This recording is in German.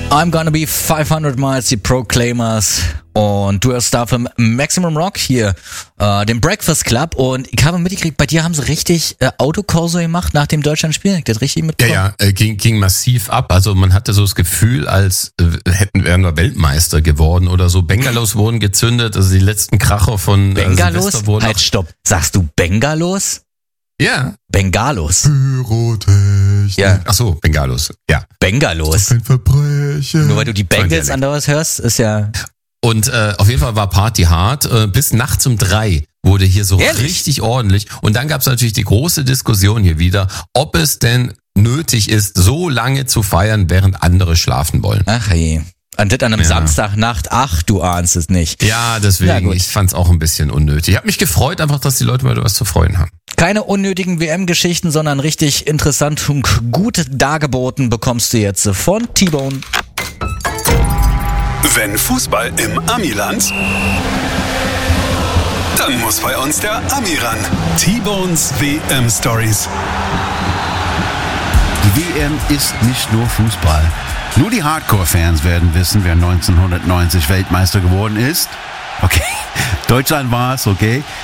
I'm Gonna Be 500 Miles, die Proclaimers. Und du hörst da vom Maximum Rock hier, den Breakfast Club. Und ich habe mitgekriegt, bei dir haben sie richtig Autokorso gemacht nach dem Deutschlandspiel. Das richtig mitbekommen? Ja, ging massiv ab. Also man hatte so das Gefühl, als wären wir Weltmeister geworden oder so. Bengalos wurden gezündet, also die letzten Kracher von Bengalos? wurden. Halt, stopp. Sagst du Bengalos? Ja. Bengalos. Pyrotechnik. Ja. Ach so, Bengalos. Ja. Bengalos. Kein Verbrechen. Nur weil du die Bengals andauernd hörst, ist ja... Und auf jeden Fall war Party hart. Bis nachts um 3 wurde hier so Ehrlich? richtig ordentlich. Und dann gab es natürlich die große Diskussion hier wieder, ob es denn nötig ist, so lange zu feiern, während andere schlafen wollen. Ach je. Und das an einem Ja. Samstagnacht, ach, du ahnst es nicht. Ja, Na deswegen, gut. ich fand's auch ein bisschen unnötig. Ich habe mich gefreut einfach, dass die Leute mal was zu freuen haben. Keine unnötigen WM-Geschichten, sondern richtig interessant und gut dargeboten bekommst du jetzt von T-Bone. Wenn Fußball im Amiland, dann muss bei uns der Ami ran. T-Bones WM Stories. Die WM ist nicht nur Fußball. Nur die Hardcore-Fans werden wissen, wer 1990 Weltmeister geworden ist. Okay, Deutschland war es, okay.